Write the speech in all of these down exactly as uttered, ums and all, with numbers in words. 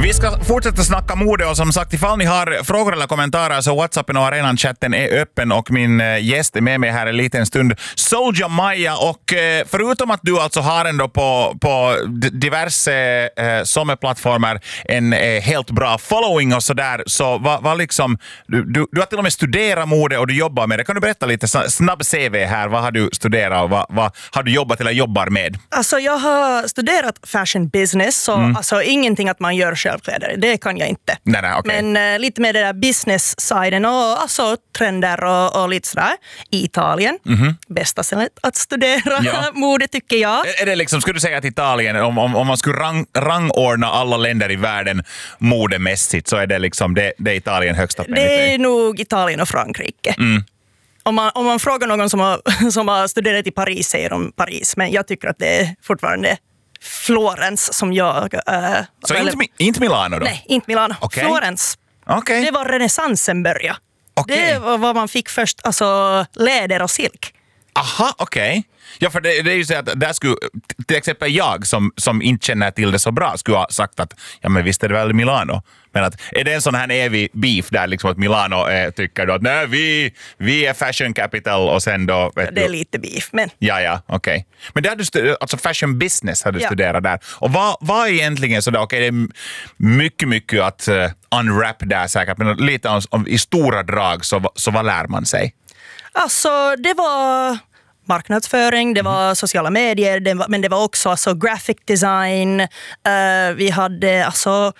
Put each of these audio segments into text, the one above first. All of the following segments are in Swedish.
Vi ska fortsätta snacka mode och som sagt, ifall ni har frågor eller kommentarer så WhatsAppen och Arenan-chatten är öppen och min gäst är med mig här en liten stund. Soulja Maja, och förutom att du alltså har ändå på, på diverse eh, sommarplattformar en eh, helt bra following och sådär, så vad va liksom, du, du, du har till och med studerat mode och du jobbar med det. Kan du berätta lite snabb C V här, vad har du studerat och vad, vad har du jobbat eller jobbar med? Alltså jag har studerat fashion business, så Mm. alltså ingenting att man gör självkläder, det kan jag inte. Nej, nej, okay. Men uh, lite med det där business-siden och alltså trender och, och lite sådär. I Italien, mm-hmm. bästa stället att studera ja. mode tycker jag. Är, är det liksom, skulle du säga att Italien, om, om, om man skulle rang, rangordna alla länder i världen modemässigt, så är det liksom det, det är Italien högst upp? Det är nog Italien och Frankrike. Mm. Om man, om man frågar någon som har, som har studerat i Paris säger de Paris, men jag tycker att det är fortfarande Florens som jag... Äh, så eller, inte, inte Milano då? Nej, inte Milano. Okay. Florens. Okay. Det var renässansen börja. Okay. Det var vad man fick först, alltså läder och silk. Aha, okej. Okay. Ja, för det, det är ju så att där skulle, till exempel jag som, som inte känner till det så bra skulle ha sagt att ja, men visst är det väl Milano. Men att, är det en sån här evig beef där liksom att Milano eh, tycker då att nej, vi, vi är fashion capital och sen då... Vet det är du, lite beef, men... Ja, ja, okej. Okay. Men där du studerat, alltså fashion business har du ja. studerat där. Och vad, vad är egentligen sådär, okej okay, det är mycket, mycket att uh, unwrap där säkert, men lite om, om, i stora drag så, så vad lär man sig? Alltså, det var... marknadsföring, det var sociala medier, det var, men det var också alltså, graphic design. Uh, vi hade alltså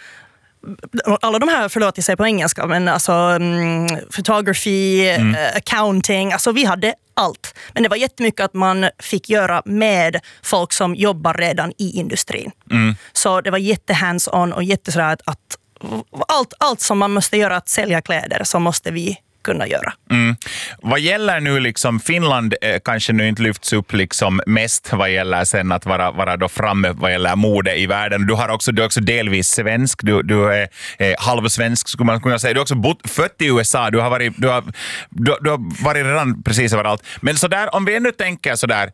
alla de här, förlåt jag säger på engelska, men alltså um, photography, mm. uh, accounting, alltså vi hade allt. Men det var jättemycket att man fick göra med folk som jobbar redan i industrin. Mm. Så det var jätte hands-on och jättesådär att, att allt, allt som man måste göra att sälja kläder så måste vi kunna göra. Mm. Vad gäller nu liksom Finland eh, kanske nu inte lyfts upp liksom mest vad gäller sen att vara, vara då framme vad gäller mode i världen. Du har också, du är också delvis svensk, du, du är eh, halvsvensk skulle man kunna säga. Du har också bott, fött i U S A, du har varit, du har, du, du har varit redan precis överallt. Men så där, om vi ändå tänker så där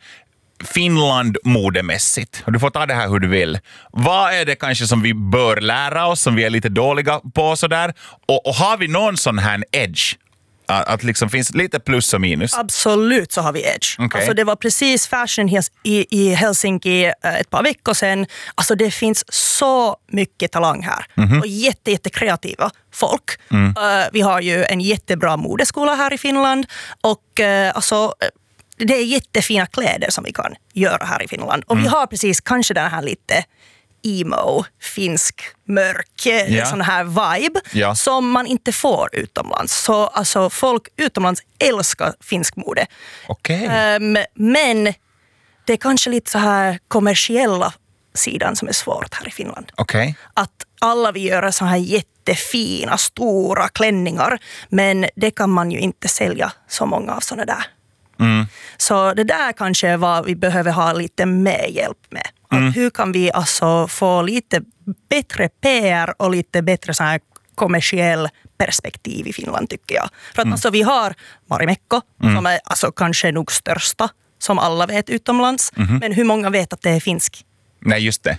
Finland modemässigt, och du får ta det här hur du vill. Vad är det kanske som vi bör lära oss, som vi är lite dåliga på sådär? Och, och har vi någon sån här edge? Att liksom finns lite plus och minus? Absolut så har vi edge. Okay. Alltså det var precis fashion i, i Helsinki ett par veckor sedan. Alltså det finns så mycket talang här. Mm-hmm. Och jätte, jätte kreativa folk. Mm. Uh, vi har ju en jättebra modeskola här i Finland. Och uh, alltså... det är jättefina kläder som vi kan göra här i Finland. Och mm. vi har precis kanske den här lite emo, finsk, mörk, yeah. sån här vibe yeah. som man inte får utomlands. Så alltså folk utomlands älskar finsk mode. Okay. Um, men det är kanske lite så här kommersiella sidan som är svårt här i Finland. Okay. Att alla vill göra så här jättefina, stora klänningar, men det kan man ju inte sälja så många av såna där. Mm. Så det där kanske är vad vi behöver ha lite mer hjälp med. Mm. Hur kan vi alltså få lite bättre P R och lite bättre så här kommersiell perspektiv i Finland tycker jag. För att mm. alltså, vi har Marimekko mm. som är alltså kanske nog största som alla vet utomlands. Mm. Men hur många vet att det är finsk? Nej, just det.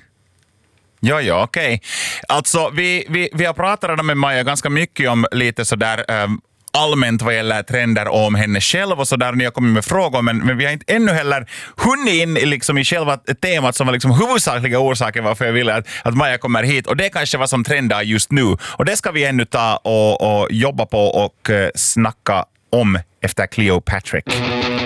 Ja, ja, okej. Okay. Alltså, vi, vi, vi har pratat med Maja ganska mycket om lite sådär... Um, allmänt vad gäller trender och om henne själv och sådär. Ni har kommit med frågor, men, men vi har inte ännu heller hunnit in liksom, i själva temat som var liksom huvudsakliga orsaken varför jag ville att, att Maja kommer hit. Och det är kanske vad som trendar just nu. Och det ska vi ännu ta och, och jobba på och uh, snacka om efter Cleo Patrick.